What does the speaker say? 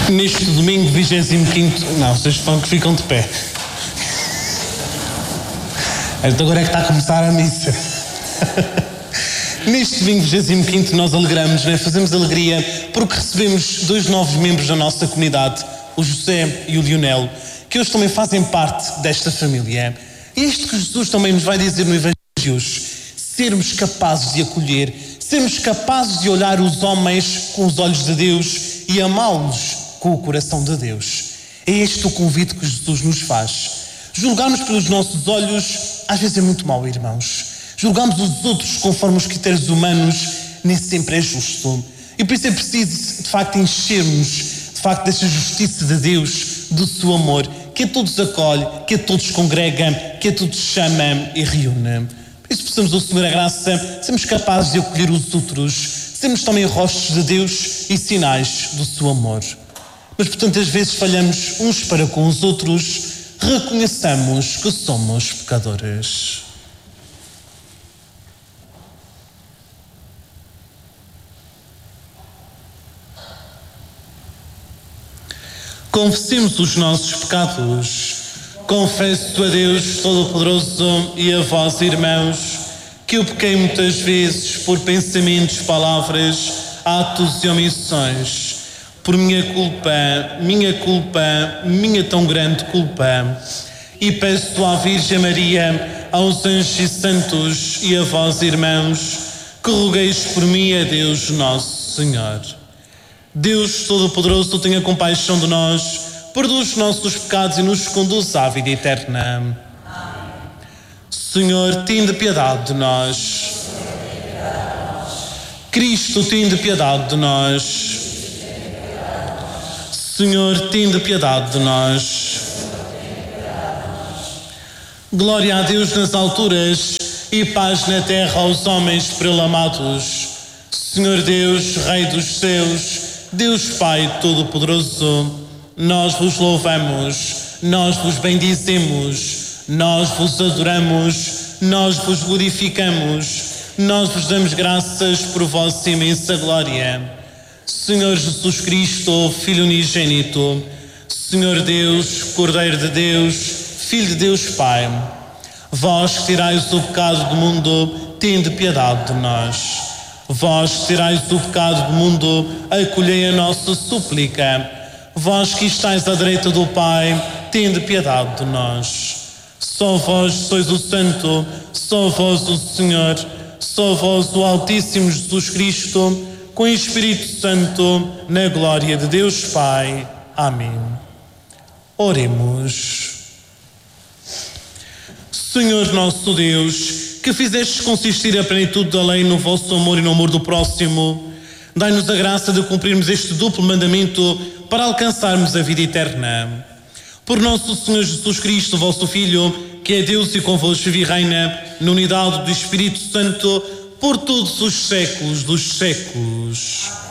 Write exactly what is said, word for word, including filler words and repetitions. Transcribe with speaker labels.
Speaker 1: Neste domingo vigésimo quinto... Não, vocês falam que ficam de pé. Agora é que está a começar a missa. Neste domingo vigésimo quinto nós alegramos, né? Fazemos alegria porque recebemos dois novos membros da nossa comunidade, o José e o Lionel, que hoje também fazem parte desta família. E isto que Jesus também nos vai dizer no Evangelho de hoje: sermos capazes de acolher, sermos capazes de olhar os homens com os olhos de Deus e amá-los com o coração de Deus. É este o convite que Jesus nos faz. Julgarmos pelos nossos olhos às vezes é muito mau, irmãos. Julgamos os outros conforme os critérios humanos nem sempre é justo. E por isso é preciso, de facto, enchermos, de facto, desta justiça de Deus, do seu amor, que a todos acolhe, que a todos congrega, que a todos chama e reúne. Por isso precisamos do Senhor a graça, sermos capazes de acolher os outros, sermos também rostos de Deus e sinais do seu amor. Mas por tantas vezes falhamos uns para com os outros, reconheçamos que somos pecadores. Confessemos os nossos pecados. Confesso a Deus Todo-Poderoso e a vós, irmãos, que eu pequei muitas vezes por pensamentos, palavras, atos e omissões. Por minha culpa, minha culpa, minha tão grande culpa. E peço à Virgem Maria, aos anjos e santos e a vós, irmãos, que rogueis por mim a Deus Nosso Senhor. Deus Todo-Poderoso, tenha compaixão de nós, perdoa os nossos pecados e nos conduz à vida eterna. Amém. Senhor, tende piedade de nós. Cristo, tende piedade de nós. Senhor, tende piedade de nós. Glória a Deus nas alturas e paz na terra aos homens por ele amados. Senhor Deus, Rei dos céus, Deus Pai Todo-Poderoso, nós vos louvamos, nós vos bendizemos, nós vos adoramos, nós vos glorificamos, nós vos damos graças por vossa imensa glória. Senhor Jesus Cristo, Filho unigênito, Senhor Deus, Cordeiro de Deus, Filho de Deus Pai, vós que tirais o pecado do mundo, tende piedade de nós. Vós que tirais o pecado do mundo, acolhei a nossa súplica. Vós que estáis à direita do Pai, tende piedade de nós. Só vós sois o Santo, só vós o Senhor, só vós o Altíssimo Jesus Cristo, com o Espírito Santo, na glória de Deus Pai. Amém. Oremos. Senhor nosso Deus, que fizestes consistir a plenitude da lei no vosso amor e no amor do próximo, dai-nos a graça de cumprirmos este duplo mandamento para alcançarmos a vida eterna. Por nosso Senhor Jesus Cristo, vosso Filho, que é Deus e convosco vive e reina, na unidade do Espírito Santo, por todos os séculos dos séculos.